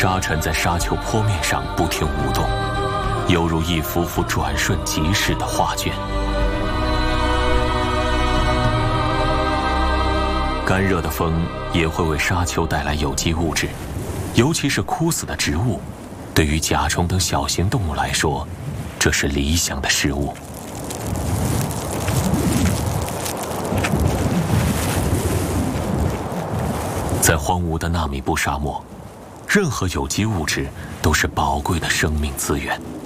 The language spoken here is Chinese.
沙尘在沙丘坡面上不停舞动，犹如一幅幅转瞬即逝的画卷。干热的风也会为沙丘带来有机物质，尤其是枯死的植物，对于甲虫等小型动物来说，这是理想的食物。在荒芜的纳米布沙漠，任何有机物质都是宝贵的生命资源。